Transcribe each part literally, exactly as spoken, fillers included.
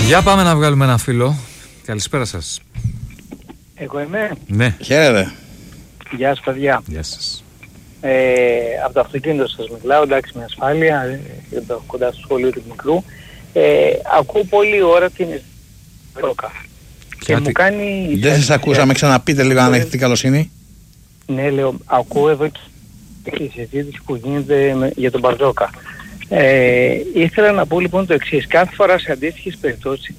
Για πάμε να βγάλουμε ένα φίλο. Καλησπέρα σας. Εγώ είμαι. Ναι. Χαίρετε. Γεια σας παιδιά. Γεια σας. Ε, από το αυτοκίνητο σας μιλάω, εντάξει, με ασφάλεια, ε, κοντά στο σχολείο του μικρού. Ε, ακούω πολλή ώρα την Μπαρτζόκα. Και μου κάνει... Δεν σας ακούσαμε, ξαναπείτε λίγο αν έχετε την καλοσύνη. Ναι, λέω, ακούω εδώ και τη συζήτηση που γίνεται με, για τον Μπαρτζόκα. Ε, ήθελα να πω λοιπόν το εξής. Κάθε φορά σε αντίστοιχες περιπτώσεις,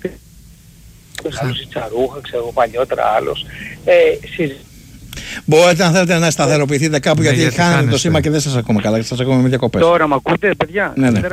άλλος Τσαρούχα, ξέρω παλιότερα άλλος, ε, συζητήσεις. Μπορείτε αν θέλετε να σταθεροποιηθείτε κάπου, ναι, γιατί, γιατί χάνετε χάνεστε. το σήμα και δεν σας ακούμε καλά, σας ακούμε με διακοπές. Τώρα με ακούτε παιδιά? Ναι, ναι.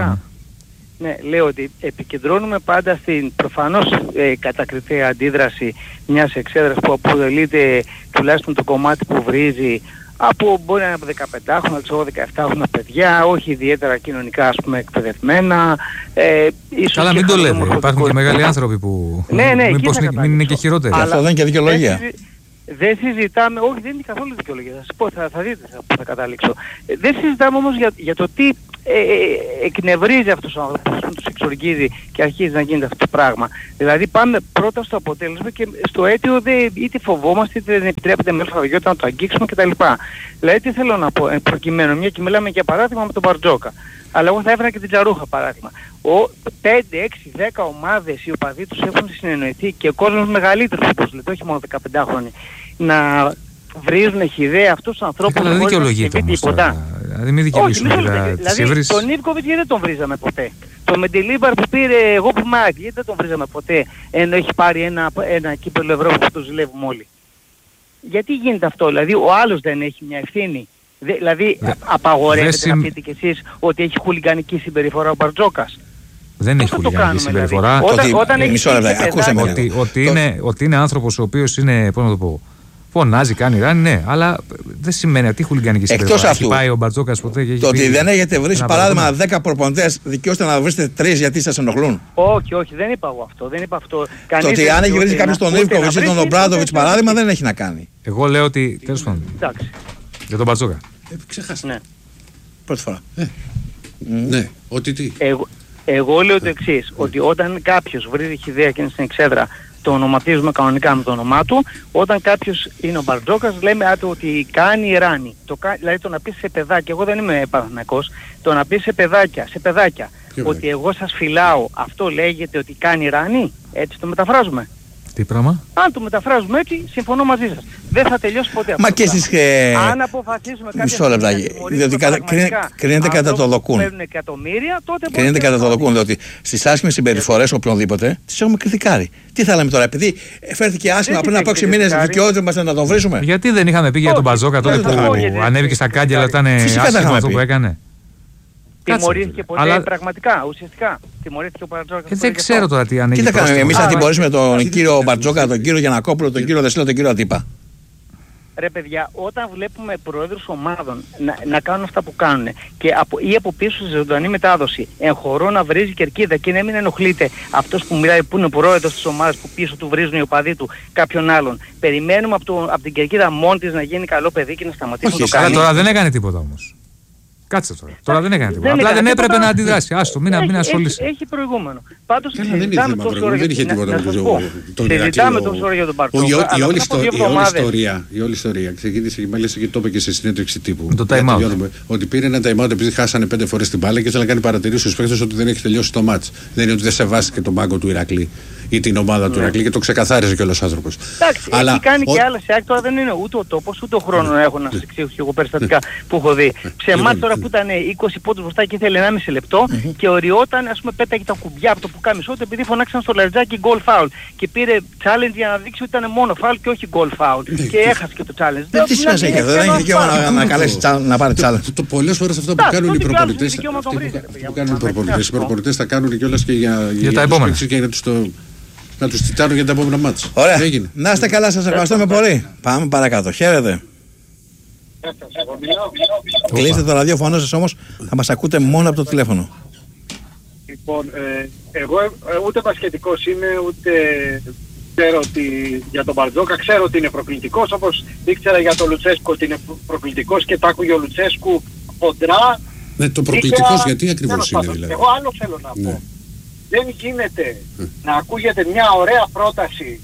Ναι, λέω ότι επικεντρώνουμε πάντα στην προφανώς ε, κατακριτέα αντίδραση μιας εξέδρας που αποτελείται τουλάχιστον το κομμάτι που βρίζει από μπορεί να είναι από δεκαπεντάχρονα, ξέρω δεκαεπτάχρονα παιδιά, όχι ιδιαίτερα κοινωνικά ας πούμε εκπαιδευμένα. Ε, Καλά, μην το λέτε. Υπάρχουν και μεγάλοι άνθρωποι που. Ναι, ναι, μήπως είναι, μην είναι και χειρότεροι. Αυτό δεν είναι και δικαιολογία. Δεν, δεν συζητάμε, όχι δεν είναι καθόλου δικαιολογία. Θα σας πω, θα, θα δείτε που θα καταλήξω. Ε, δεν συζητάμε όμως για, για το τι ε, ε, εκνευρίζει αυτός ο άνθρωπος, τους εξοργίζει και αρχίζει να γίνεται αυτό το πράγμα. Δηλαδή πάμε πρώτα στο αποτέλεσμα και στο αίτιο δεν, είτε φοβόμαστε είτε δεν επιτρέπεται με αλφαβητιότητα να το αγγίξουμε κτλ. Δηλαδή τι θέλω να πω, προκειμένου, μια και μιλάμε για παράδειγμα με τον Μπαρτζόκα. Αλλά εγώ θα έφερα και την Τσαρούχα παράδειγμα. Ο πέντε, έξι, δέκα ομάδες οι οπαδοί τους έχουν συνεννοηθεί και ο κόσμος μεγαλύτερος όπως λέτε, όχι μόνο δεκαπεντάχρονοι, να βρίζουν χιδέα αυτούς τους ανθρώπους. Καλά, δεν δικαιολογείται όμως τώρα. Δηλαδή μην δικαιολογήσουμε τις ευρύσεις. Τον Ιβκοβιτς γιατί δεν τον βρίζαμε ποτέ. Το Μεντελίμπαρ που πήρε εγώ που μάγει, γιατί δεν τον βρίζαμε ποτέ, ενώ έχει πάρει ένα, ένα κύπελλο Ευρώπη που το ζηλεύουμε όλοι. Γιατί γίνεται αυτό, δηλαδή ο άλλος δεν έχει μια ευθύνη. Δε, δηλαδή Δε, απαγορεύετε συμ... να πείτε κι εσείς ότι έχει χουλιγανική συμπεριφορά ο Μπαρτζόκας. Δεν έχει χουλιγανική συμπεριφορά. Δηλαδή. Όταν, ότι, όταν ε, μισό λεπτό, ακούσαμε ότι, ότι, είναι, ότι είναι άνθρωπος ο οποίος είναι, πώς να το πω, φωνάζει, κάνει ράνι, ναι, αλλά δεν σημαίνει ότι χουλιγανική συμπεριφορά. Εκτός αυτού, έχει πάει ο Μπαρτζόκας ποτέ και έχει το ότι δεν έχετε βρει παράδειγμα δέκα προπονητές, δικαιώστε να βρείτε τρεις γιατί σας ενοχλούν. Όχι, όχι, δεν είπα εγώ αυτό. Δεν είπα αυτό. Το ότι αν έχει βρει κάποιος τον Ιβκοβιτς ή τον Ομπράντοβιτς παράδειγμα δεν έχει να κάνει. Εγώ λέω ότι. Τέλος πάντων. Για τον Μπαρτζόκα. Ξεχάστε. Ναι. Πρώτη φορά. Ε. Mm. Ναι, ότι τι. Εγώ, εγώ λέω το εξής, mm. ότι όταν κάποιος βρει χιδέα και είναι στην εξέδρα, το ονοματίζουμε κανονικά με το όνομά του. Όταν κάποιος είναι ο Μπαρτζόκας, λέμε άτε, ότι κάνει ράνι. Το, δηλαδή το να πεις σε παιδάκια, εγώ δεν είμαι Παναθηναϊκός, το να πεις σε παιδάκια, σε παιδάκια, και ότι εγώ σας φυλάω, αυτό λέγεται ότι κάνει ράνι, έτσι το μεταφράζουμε. Τι πράγμα? Αν το μεταφράζουμε έτσι, συμφωνώ μαζί σας. Δεν θα τελειώσει ποτέ αυτό. Μα και εσείς και... Αν αποφασίσουμε κάποια μισό λεπτάκι. Διότι κρίνεται κατά το δοκούν. Κρίνεται κατά το δοκούν. Διότι στις άσχημες συμπεριφορές οποιονδήποτε τις έχουμε κριτικάρει. Τι θέλαμε τώρα, επειδή φέρθηκε άσχημα πριν από έξι μήνες, δικαιώδη μας να τον βρίσουμε. Γιατί δεν είχαμε πει για τον Μπαρτζόκα τότε που ανέβηκε στα κάγκελα, ήταν άσχημα αυτό που έκανε? Τιμωρήθηκε ποτέ αλλά... πραγματικά, ουσιαστικά. Τιμωρήθηκε ο Μπαρτζόκα. Και δεν ξέρω τώρα τι ανοίγει. Κοίτα, κάνουμε εμείς θα τιμωρήσουμε τον κύριο Μπαρτζόκα, τον κύριο Γιαννακόπουλο, τον κύριο Δεσίλα, τον κύριο Ατύπα. Ρε παιδιά, όταν βλέπουμε προέδρους ομάδων να, να κάνουν αυτά που κάνουν και από, ή από πίσω σε ζωντανή μετάδοση εγχωρώ να βρίζει κερκίδα και να μην ενοχλείται αυτός που μιλάει, που είναι ο πρόεδρος της ομάδας που πίσω του βρίζουν οι οπαδοί του κάποιον άλλον. Περιμένουμε από, το, από την κερκίδα μόνη της να γίνει καλό παιδί και να σταματήσει να το κάνει. Τώρα δεν έκανε τίποτα όμως. Κάτσε τώρα. Τώρα δεν έκανε τίποτα. Απλά δεν έπρεπε να αντιδράσει. Άστο, μην ασχολείσαι. Έχει προηγούμενο. Πάντως συζητάμε τόσο ώρα. Δεν είχε τίποτα με τον Ηρακλή. Συζητάμε τόσο ώρα για τον Μπαρτζόκα. Η όλη ιστορία ξεκίνησε, μάλιστα και το είπε και σε συνέντευξη τύπου. Το time out. Ότι πήρε ένα time out επειδή χάσανε πέντε φορές την μπάλα και ήθελε να κάνει παρατηρήσεις στους παίκτες ότι δεν έχει τελειώσει το μάτς. Δεν είναι ότι δεν σεβάστηκε τον πάγκο του Ηρακλή ή την ομάδα του Ηρακλή και το ξεκαθάρισε κιόλας ο άνθρωπος. Εντάξει, έχει κάνει και άλλα σε τώρα δεν είναι ούτε ο τόπος ούτε ο χρόνος να έχω να σας εξηγήσω εγώ περιστατικά που έχω δει. Σε μάτς τώρα που ήταν είκοσι πόντους μπροστά και ήθελε ενάμιση λεπτό και οριόταν, ας πούμε, πέταγε τα κουμπιά από το πουκάμισό του επειδή φωνάξαν στο λαριτζάκι goal foul και πήρε challenge για να δείξει ότι ήταν μόνο foul και όχι goal foul και έχασε και το challenge. Δεν τι σημασία έχει αυτό, δεν έχει δικαίωμα να καλέσει να πάρει challenge. Το πολλές φορές αυτό που κάνουν οι προπονητές, που κάνουν οι προπονητές, οι προπονητές θα κάνουν κιόλας και για τα επόμενα. Να τους τιτάρουν για τα επόμενα μάτς. Ωραία. Να είστε καλά, σας ευχαριστούμε πολύ. Πάμε παρακάτω. Χαίρετε. Κλείστε το ραδιόφωνο σας όμως, θα μας ακούτε μόνο από το τηλέφωνο. Λοιπόν, ε, εγώ ε, ούτε μπασκετικός είμαι, ούτε ξέρω ότι για τον Μπαρτζόκα ξέρω ότι είναι προκλητικός, όπως ήξερα για τον Λουτσέσκου ότι είναι προκλητικός και το άκουγε ο Λουτσέσκου χοντρά. Ναι, το προκλητικός γιατί ακριβώς είναι δηλαδή. Εγώ άλλο θέλω να πω. Ναι. δεν γίνεται mm. να ακούγεται μια ωραία πρόταση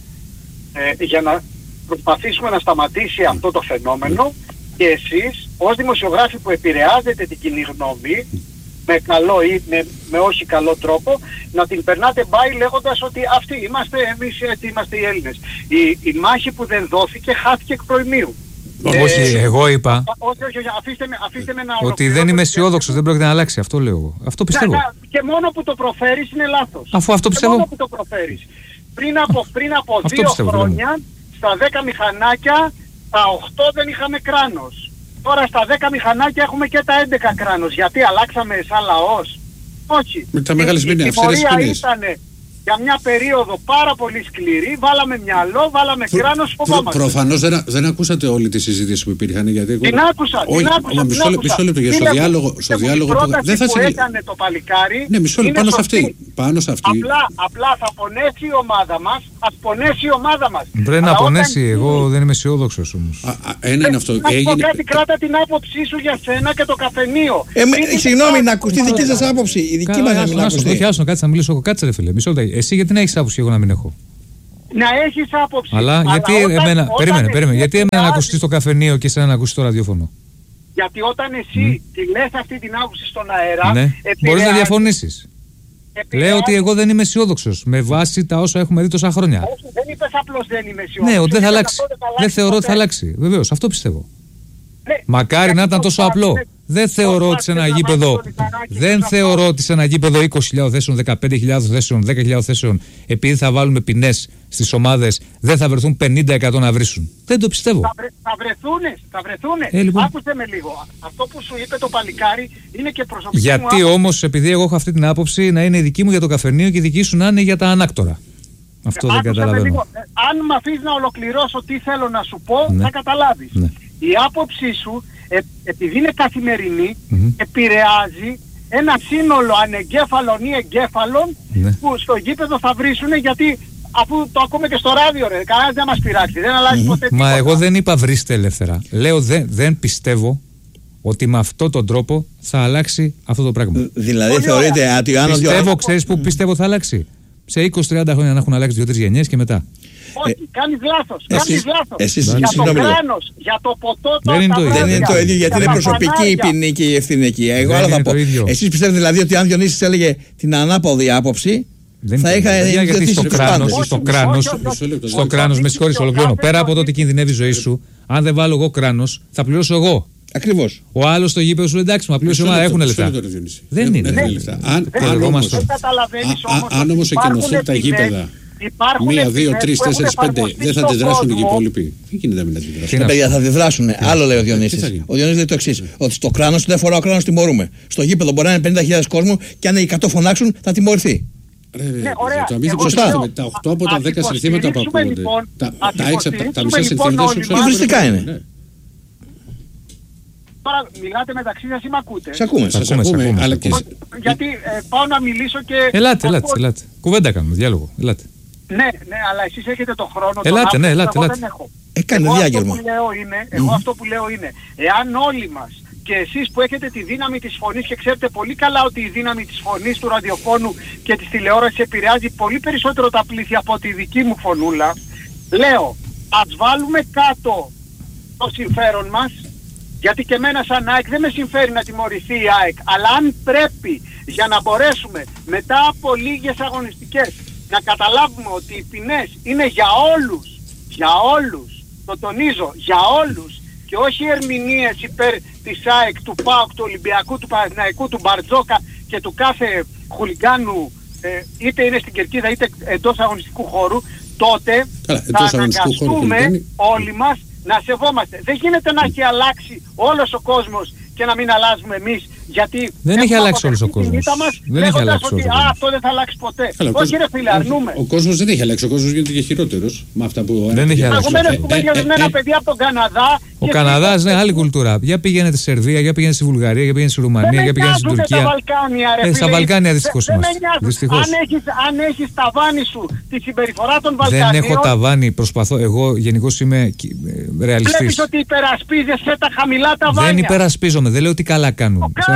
ε, για να προσπαθήσουμε να σταματήσει mm. αυτό το φαινόμενο mm. και εσείς ως δημοσιογράφοι που επηρεάζετε την κοινή γνώμη με καλό ή με, με όχι καλό τρόπο, να την περνάτε μπάι λέγοντας ότι αυτοί είμαστε εμείς, έτσι είμαστε οι Έλληνες. Η, η μάχη που δεν δόθηκε χάθηκε εκ προημίου. Όχι, ε, εγώ είπα όχι, όχι, όχι, αφήστε με, αφήστε με να ότι δεν είμαι αισιόδοξος, δεν πρόκειται να αλλάξει. Αυτό λέω εγώ. Αυτό πιστεύω. Να, να, και μόνο που το προφέρεις είναι λάθος. Αφού αυτό πιστεύω. Και μόνο που το προφέρεις. Πριν από, πριν από δύο πιστεύω, χρόνια, λέμε. Στα δέκα μηχανάκια, τα οκτώ δεν είχαμε κράνος. Τώρα στα δέκα μηχανάκια έχουμε και τα έντεκα κράνος. Γιατί αλλάξαμε σαν λαός? Όχι. Με τα μεγάλες η, η τιμωρία ήταν για μια περίοδο πάρα πολύ σκληρή, βάλαμε μυαλό, βάλαμε Προ, κράνος, φοβόμαστε. Προ, προφανώς δεν, δεν ακούσατε όλη τη συζήτηση που υπήρχαν. Γιατί εγώ... Την άκουσα, Όχι, την άκουσα. Μισό, την μισό λεπτό, για στο διάλογο, στο διάλογο που, που, δεν θα που έκανε το παλικάρι. Ναι, μισό λεπτό, πάνω σε αυτή. Πάνω σε αυτή. Απλά, απλά θα πονέσει η ομάδα μας, ας πονέσει η ομάδα μας. Πρέπει να πονέσει, εγώ δεν είμαι αισιόδοξος όμως. Ένα είναι αυτό. Να πω κάτι, κράτα την άποψή σου για σένα και το καφενείο. Συγγνώμη, να ακουστεί δική σας άποψη. Η δική μας να ακουστεί. Όχι, άσο, κάτσε να μιλήσω εγώ. Κάτσε ρε φίλε, μισό λεπτό. Εσύ γιατί να έχεις άποψη, εγώ να μην έχω? Να έχεις άποψη. Αλλά γιατί εμένα, περίμενε, περίμενε. Γιατί εμένα να ακουστεί στο καφενείο και εσένα να ακουστεί στο ραδιόφωνο? Γιατί όταν εσύ mm. τη λες αυτή την άποψη στον αέρα, ναι. Μπορείς να διαφωνήσεις. Λέω ότι εγώ δεν είμαι αισιόδοξος με βάση τα όσα έχουμε δει τόσα χρόνια. Όχι, δεν είπες απλώς δεν είμαι αισιόδοξος. Ναι, ότι δεν θα αλλάξει. Δεν θεωρώ ότι θα αλλάξει. Βεβαίως, αυτό πιστεύω. Ναι. Μακάρι να ήταν τόσο απλό. Δεν θεωρώ ότι σε ένα γήπεδο, δεν θεωρώ ότι σε ένα γήπεδο είκοσι χιλιάδες θέσεων, δεκαπέντε χιλιάδες θέσεων, δέκα χιλιάδες θέσεων, επειδή θα βάλουμε ποινές στις ομάδες, δεν θα βρεθούν πενήντα τοις εκατό να βρίσουν. Δεν το πιστεύω. Θα, βρε, θα βρεθούνε, θα βρεθούνε. Ε, λοιπόν. Άκουστε με λίγο. Αυτό που σου είπε το παλικάρι είναι και προσωπική Γιατί μου όμως, επειδή εγώ έχω αυτή την άποψη, να είναι η δική μου για το καφενείο και η δική σου να είναι για τα ανάκτορα. Αυτό ε, δεν καταλαβαίνω. Λίγο. Ε, αν με αφήσεις να ολοκληρώσω τι θέλω να σου πω, ναι. θα καταλάβεις. Ναι. Η άποψή σου, ε, επειδή είναι καθημερινή, mm-hmm. επηρεάζει ένα σύνολο ανεγκέφαλων ή εγκέφαλων ναι. που στο γήπεδο θα βρίσουν, γιατί αφού το ακούμε και στο ράδιο, ρε, κανένας δεν μας πειράξει, δεν αλλάζει mm-hmm. ποτέ τίποτα. Μα εγώ δεν είπα βρίστε ελεύθερα. Λέω δεν, δεν πιστεύω ότι με αυτόν τον τρόπο θα αλλάξει αυτό το πράγμα. Δηλαδή πολύ θεωρείτε ότι αν πιστεύω, ξέρεις που πιστεύω θα αλλάξει? Σε είκοσι τριάντα χρόνια να έχουν αλλάξει δύο τρεις γενιές και μετά. Όχι, ε, κάνεις λάθος, κάνεις λάθος. Εσείς, για το κράνος, για το ποτό, δεν είναι το ίδιο. Δεν είναι το ίδιο, γιατί είναι προσωπική η ποινή και η ευθύνη εκεί. Εγώ άλλο θα πω. Εσείς πιστεύετε δηλαδή ότι αν Διονύσης έλεγε την ανάποδη άποψη, δεν θα είχα γιατί στο κράνος, στο κράνος, στο κράνος, με συγχωρείς, ολοκληρώνω. Πέρα από το ότι κινδυνεύει η ζωή σου, αν δεν βάλω εγώ κράνος, θα πληρώσω εγώ. Ακριβώς. Ο άλλος στο γήπεδο σου λέει εντάξει, μα πλήρωσε η ομάδα, έχουν λεφτά. Δεν είναι. Αν όμως εκενωθούν τα γήπεδα μία, δύο, τρεις, τέσσερις, πέντε, δεν θα αντιδράσουν και οι υπόλοιποι. Τι γίνεται να μην αντιδράσουν? Παιδιά, θα αντιδράσουν. Άλλο λέει ο Διονύσης. Ο Διονύσης λέει το εξής: ότι στο κράνος, δεν φορά ο κράνος, τιμωρούμε. Στο γήπεδο μπορεί να είναι πενήντα χιλιάδες κόσμου και αν οι εκατό φωνάξουν, θα τιμωρηθεί. Ναι, ωραία. Σωστά. Τα οκτώ από τα δέκα συνθήματα που ακούγονται. Τα μισά συνθήματα υβριστικά είναι. Τώρα μιλάτε μεταξύ σας ή μ' ακούτε? Σας ακούμε, σας ακούμε. Αλλά και... Γιατί ε, πάω να μιλήσω και... Ελάτε, ελάτε, ελάτε. Κουβέντα κάνουμε, διάλογο, ελάτε. Ναι, ναι, αλλά εσείς έχετε τον χρόνο. Ελάτε, τον ναι, ελάτε, εγώ ελάτε. Δεν έχω. Έκανε διάγγελμα. Αυτό που λέω είναι, εγώ mm. αυτό που λέω είναι, εάν όλοι μας και εσείς που έχετε τη δύναμη της φωνής και ξέρετε πολύ καλά ότι η δύναμη της φωνής, του ραδιοφώνου και της τηλεόρασης επηρεάζει πολύ περισσότερο τα πλήθη από τη δική μου φωνούλα, λέω, ας βάλουμε κάτω το συμφέρον μας. Γιατί και εμένα σαν ΑΕΚ δεν με συμφέρει να τιμωρηθεί η ΑΕΚ, αλλά αν πρέπει για να μπορέσουμε μετά από λίγες αγωνιστικές να καταλάβουμε ότι οι ποινές είναι για όλους, για όλους, το τονίζω, για όλους και όχι ερμηνείες υπέρ της ΑΕΚ, του ΠΑΟΚ, του Ολυμπιακού, του Παναθηναϊκού, του Μπαρτζόκα και του κάθε χουλιγκάνου, ε, είτε είναι στην κερκίδα είτε εντός αγωνιστικού χώρου, τότε Καλά, θα αναγκαστούμε όλοι μας να σεβόμαστε. Δεν γίνεται να έχει αλλάξει όλος ο κόσμος και να μην αλλάζουμε εμείς, γιατί δεν έχει αλλάξει όλος ο κόσμος. Μας, δεν έχει αλλάξει ότι όλος. Α, αυτό δεν θα αλλάξει ποτέ. Καλά, όχι ρε φίλε, αρνούμε. Ο, ο κόσμος δεν έχει αλλάξει, ο κόσμος γίνεται και χειρότερος με αυτά που... Δεν έχει αλλάξει. Προηγουμένως πούμε για ορισμένα παιδιά από τον Καναδά. Ο Καναδάς είναι άλλη κουλτούρα. Για πήγαινε στη Σερβία, για πήγαινε στη Βουλγαρία, για πήγαινε στη Ρουμανία, για πήγαινε στην Τουρκία. Στα Βαλκάνια, ρε, ε, στα Βαλκάνια δυστυχώς είμαστε. Δυστυχώς. Αν έχεις, αν έχεις ταβάνι σου τη συμπεριφορά των Βαλκανίων. Δεν έχω ταβάνι, προσπαθώ. Εγώ γενικώς είμαι ρεαλιστής. Βλέπεις ότι υπερασπίζεσαι τα χαμηλά ταβάνια. Δεν υπερασπίζομαι, δεν λέω ότι καλά κάνουν.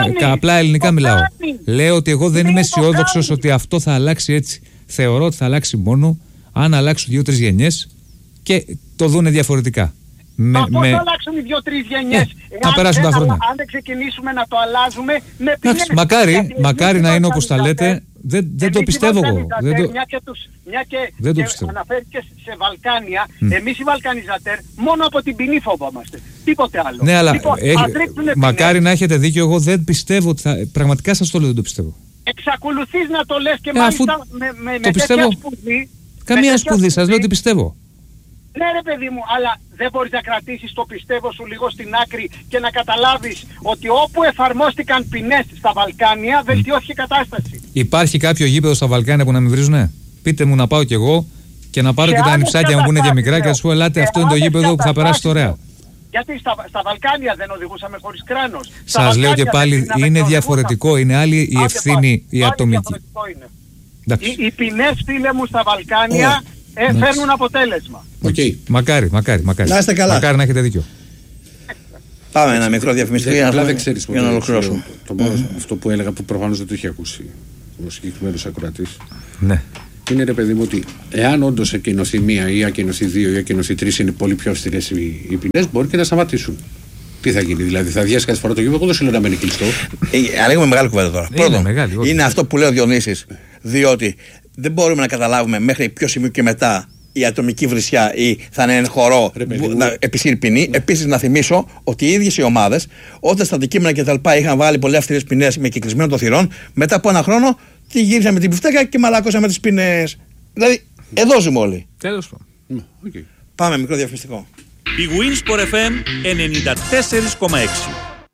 απλά ελληνικά μιλάω. Λέω ότι εγώ δεν είμαι αισιόδοξος ότι αυτό θα αλλάξει έτσι. Θεωρώ ότι θα αλλάξει μόνο αν αλλάξουν δύο-τρεις γενιές και το δούνε διαφορετικά. Με, Μα πώς με... θα αλλάξουν οι δύο-τρεις γενιές, ε, θα περάσουν τα χρόνια. Αν δεν ξεκινήσουμε να το αλλάζουμε με ποινές. Μακάρι, μακάρι να είναι όπως τα λέτε. Δεν, δεν το πιστεύω εγώ. Δεν το... Μια και, τους, μια και, δεν και το αναφέρθηκε σε Βαλκάνια, mm. εμείς οι Βαλκανιζατέρ μόνο από την ποινή φοβόμαστε. Τίποτε άλλο. Ναι, αλλά λοιπόν, ε, μακάρι να έχετε δίκιο. Εγώ δεν πιστεύω ότι θα... Πραγματικά σας το λέω, δεν το πιστεύω. Εξακολουθείς να το λες και ε, μάλιστα αφού... με, με, με τέτοια σπουδή. Καμία σπουδή, σας λέω ότι πιστεύω. Ναι ρε παιδί μου, αλλά δεν μπορείς να κρατήσεις το πιστεύω σου λίγο στην άκρη και να καταλάβεις ότι όπου εφαρμόστηκαν ποινές στα Βαλκάνια βελτιώθηκε η κατάσταση. Υπάρχει κάποιο γήπεδο στα Βαλκάνια που να με βρίζουνε? Πείτε μου να πάω κι εγώ και να πάρω και, και τα ανιψάκια μου που είναι και μικρά και να σου πω ελάτε, αυτό είναι το γήπεδο που θα περάσει ωραία. Γιατί στα, στα Βαλκάνια δεν οδηγούσαμε χωρίς κράνος. Σας λέω και πάλι είναι διαφορετικό, είναι άλλη η ευθύνη η ατομική. Οι, οι ποινές φίλε μου στα Βαλκάνια Ε, φέρνουν αποτέλεσμα. Okay. Μακάρι, μακάρι, μακάρι. Να είστε καλά. Μακάρι να έχετε δίκιο. Πάμε ένα μικρό διαφημιστικό για να, δεν ξέρεις για να ολοκληρώσουμε. Το, το, mm. Αυτό που έλεγα που προφανώς δεν το είχε ακούσει ο συγκεκριμένος ακροατής. Ναι. Είναι ρε παιδί μου ότι εάν όντως ακοινωθεί μία ή ακοινωθεί δύο ή ακοινωθεί τρεις είναι πολύ πιο αυστηρές οι, οι ποινές, μπορεί και να σταματήσουν. Τι θα γίνει, δηλαδή θα διάσει κάθε φορά το γήπεδο, δεν σου λέω να μένει κλειστό. Ανοίγουμε μεγάλη κουβέντα τώρα. Πρώτον, μεγάλη, είναι αυτό που λέει ο Διονύσης, διότι δεν μπορούμε να καταλάβουμε μέχρι ποιο σημείο και μετά η ατομική βρισιά ή θα είναι ένα χορό να επισύρει ποινή. Ναι. Επίσης, να θυμίσω ότι οι ίδιες οι ομάδες, όταν στα αντικείμενα και τα λοιπά είχαν βάλει πολύ αυστηρές ποινές με κυκλισμένο των θυρών, μετά από ένα χρόνο τη γύρισαν με την πιφτέκα και μαλάκωσαν με τις ποινές. Δηλαδή, εδώ ζούμε όλοι. Τέλος πάντων. Okay. Πάμε μικρό διαφημιστικό. Η Winsport εφ εμ ενενήντα τέσσερα κόμμα έξι.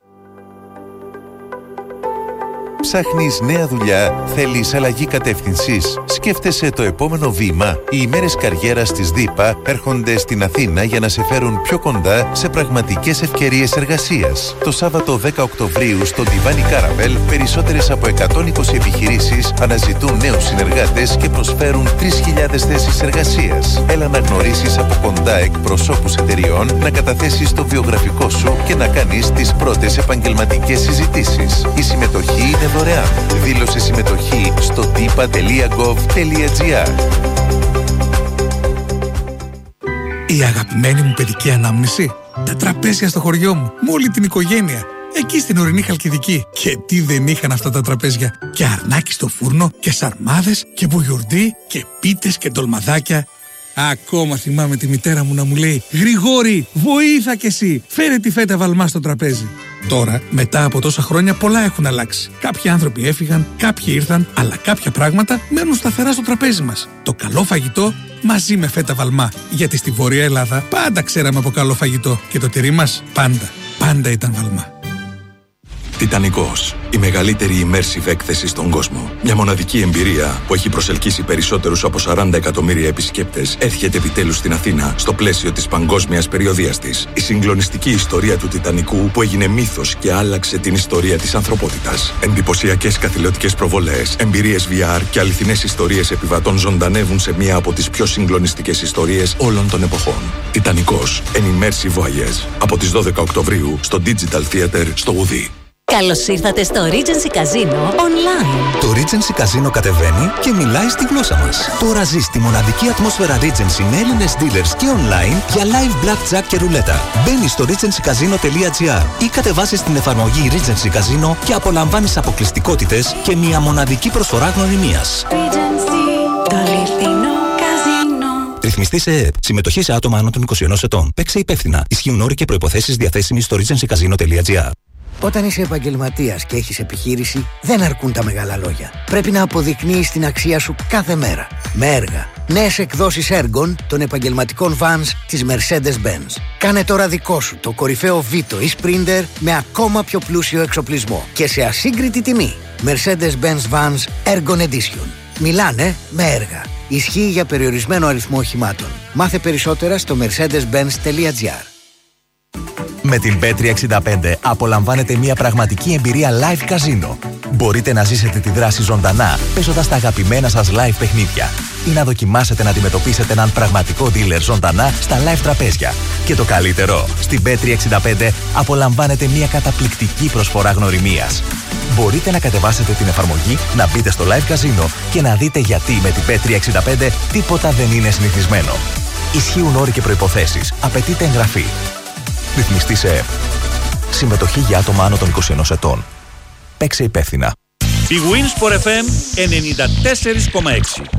Ψάχνεις νέα δουλειά, θέλεις αλλαγή κατεύθυνσης, σκέφτεσαι το επόμενο βήμα. Οι ημέρες καριέρας της ΔΥΠΑ έρχονται στην Αθήνα για να σε φέρουν πιο κοντά σε πραγματικές ευκαιρίες εργασίας. Το Σάββατο δέκα Οκτωβρίου στο Τιβάνι Κάραβελ, περισσότερες από εκατόν είκοσι επιχειρήσεις αναζητούν νέους συνεργάτες και προσφέρουν τρεις χιλιάδες θέσεις εργασίας. Έλα να γνωρίσεις από κοντά εκπροσώπους εταιριών, να καταθέσεις το βιογραφικό σου και να κάνεις τις πρώτες επαγγελματικές συζητήσεις. Η συμμετοχή είναι δωρεάν. Δήλωσε συμμετοχή στο tipa τελεία gov τελεία gr. Η αγαπημένη μου παιδική ανάμνηση. Τα τραπέζια στο χωριό μου, με όλη την οικογένεια. Εκεί στην ορεινή Χαλκιδική. Και τι δεν είχαν αυτά τα τραπέζια. Και αρνάκι στο φούρνο, και σαρμάδες, και μπουγιουρντί, και πίτες και ντολμαδάκια. Ακόμα θυμάμαι τη μητέρα μου να μου λέει «Γρηγόρη, βοήθα κι εσύ, φέρε τη φέτα βαλμά στο τραπέζι». Τώρα, μετά από τόσα χρόνια, πολλά έχουν αλλάξει. Κάποιοι άνθρωποι έφυγαν, κάποιοι ήρθαν, αλλά κάποια πράγματα μένουν σταθερά στο τραπέζι μας. Το καλό φαγητό μαζί με φέτα βαλμά. Γιατί στη Βόρεια Ελλάδα πάντα ξέραμε από καλό φαγητό και το τυρί μας πάντα, πάντα ήταν βαλμά. Τιτανικός, η μεγαλύτερη immersive έκθεση στον κόσμο. Μια μοναδική εμπειρία που έχει προσελκύσει περισσότερους από σαράντα εκατομμύρια επισκέπτες έρχεται επιτέλους στην Αθήνα στο πλαίσιο της παγκόσμιας περιοδείας της. Η συγκλονιστική ιστορία του Τιτανικού που έγινε μύθος και άλλαξε την ιστορία της ανθρωπότητας. Εντυπωσιακές καθηλωτικές προβολές, εμπειρίες βι αρ και αληθινές ιστορίες επιβατών ζωντανεύουν σε μία από τις πιο συγκλονιστικές ιστορίες όλων των εποχών. Τιτανικός, an immersive voyage. Από τις δώδεκα Οκτωβρίου στο Digital Theater στο Ουδί. Καλώς ήρθατε στο Regency Casino Online. Το Regency Casino κατεβαίνει και μιλάει στη γλώσσα μας. Τώρα ζεις τη μοναδική ατμόσφαιρα Regency με Έλληνες dealers και online για live blackjack και ρουλέτα. Μπαίνεις στο regency casino τελεία gr ή κατεβάσεις την εφαρμογή Regency Casino και απολαμβάνεις αποκλειστικότητες και μια μοναδική προσφορά γνωριμίας. Regency, το αληθινό καζίνο. Ρυθμιστή σε ΕΕΠ. Συμμετοχή σε άτομα άνω των είκοσι ενός ετών. Παίξε υπεύθυνα. Ισχύουν όροι και προϋποθέσεις διαθέσιμοι στο regency casino τελεία gr. Όταν είσαι επαγγελματίας και έχεις επιχείρηση, δεν αρκούν τα μεγάλα λόγια. Πρέπει να αποδεικνύεις την αξία σου κάθε μέρα. Με έργα. Νέες εκδόσεις έργων των επαγγελματικών vans της Mercedes-Benz. Κάνε τώρα δικό σου το κορυφαίο Vito ή Sprinter με ακόμα πιο πλούσιο εξοπλισμό και σε ασύγκριτη τιμή. Mercedes-Benz Vans Ergon Edition. Μιλάνε με έργα. Ισχύει για περιορισμένο αριθμό οχημάτων. Μάθε περισσότερα στο mercedes benz τελεία gr. Με την μπετ τριακόσια εξήντα πέντε απολαμβάνετε μια πραγματική εμπειρία live καζίνο. Μπορείτε να ζήσετε τη δράση ζωντανά παίζοντας τα αγαπημένα σας live παιχνίδια ή να δοκιμάσετε να αντιμετωπίσετε έναν πραγματικό dealer ζωντανά στα live τραπέζια. Και το καλύτερο, στην μπετ τριακόσια εξήντα πέντε απολαμβάνετε μια καταπληκτική προσφορά γνωριμίας. Μπορείτε να κατεβάσετε την εφαρμογή, να μπείτε στο live καζίνο και να δείτε γιατί με την μπετ τριακόσια εξήντα πέντε τίποτα δεν είναι συνηθισμένο. Ισχύουν όροι και προϋποθέσεις. Απαιτείται εγγραφή. Ρυθμιστή σε ΕΕΠ. Συμμετοχή για άτομα άνω των είκοσι ενός ετών. Παίξε υπεύθυνα. Η Winsport εφ εμ ενενήντα τέσσερα κόμμα έξι.